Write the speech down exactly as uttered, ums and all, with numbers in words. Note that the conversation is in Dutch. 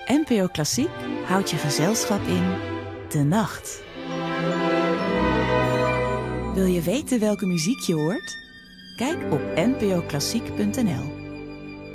N P O Klassiek houdt je gezelschap in de nacht. Wil je weten welke muziek je hoort? Kijk op n p o klassiek punt n l.